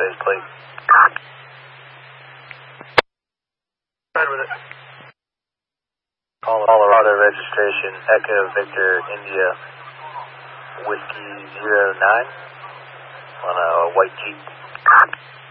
faceplate. Right with it. Colorado registration, Echo Victor India Whiskey 09 on a white Jeep.